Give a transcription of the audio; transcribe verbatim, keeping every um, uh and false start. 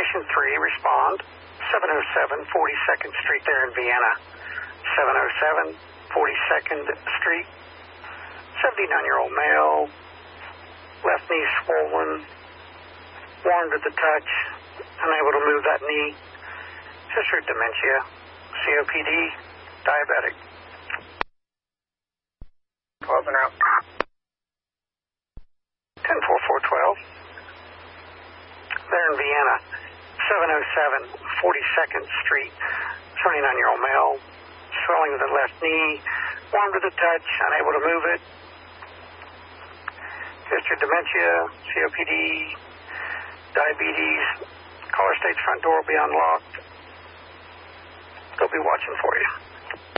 Station three, respond. seven oh seven forty-second Street there in Vienna. seven oh seven forty-second Street. seventy-nine-year-old male. Left knee swollen. Warmed at the touch. Unable to move that knee. History of dementia. C O P D. Diabetic. twelve and out. ten four four twelve. There in Vienna. seven oh seven forty-second Street. seventy-nine-year-old male. Swelling of the left knee. Warmed to the touch. Unable to move it. History of dementia. C O P D. Diabetes. Caller state's front door will be unlocked. They'll be watching for you.